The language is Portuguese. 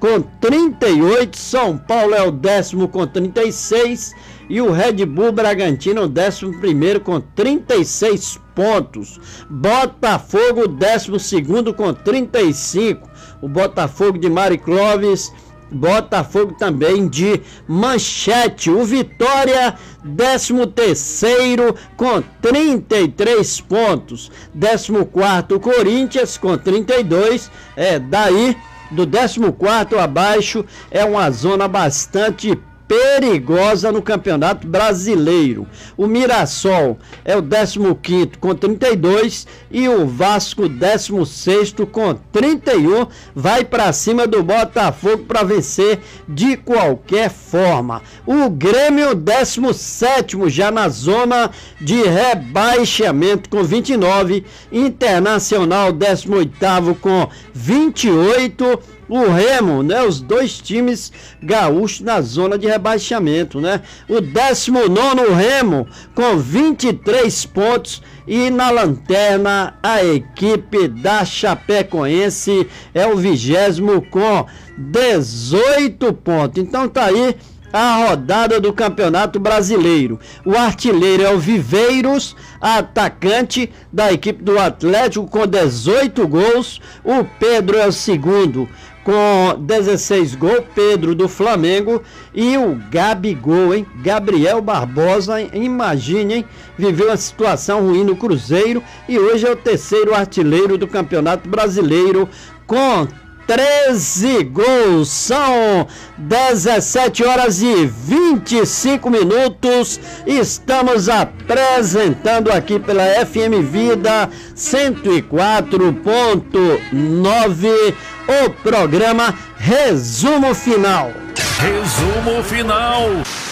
com 38, São Paulo é o 10º com 36 e o Red Bull Bragantino é o 11º com 36 pontos. Botafogo 12º com 35, o Botafogo de Mário Clóvis, Botafogo também de Manchete. O Vitória 13º com 33 pontos, 14º Corinthians com 32, daí do 14º abaixo é uma zona bastante perigosa no Campeonato Brasileiro. O Mirassol é o 15º com 32 e o Vasco 16º com 31 vai para cima do Botafogo para vencer de qualquer forma. O Grêmio 17º já na zona de rebaixamento com 29, Internacional 18º com 28, o Remo, né? Os dois times gaúchos na zona de rebaixamento, né? O 19º Remo com 23 pontos e na lanterna a equipe da Chapecoense é o 20º com 18 pontos. Então tá aí a rodada do Campeonato Brasileiro. O artilheiro é o Viveiros, atacante da equipe do Atlético com 18 gols. O Pedro é o segundo com 16 gols, Pedro do Flamengo, e o Gabigol, hein? Gabriel Barbosa, imagine, hein? Viveu uma situação ruim no Cruzeiro e hoje é o 3º artilheiro do Campeonato Brasileiro com 13 gols. São 17h25. Estamos apresentando aqui pela FM Vida 104.9 o programa Resumo Final. Resumo Final.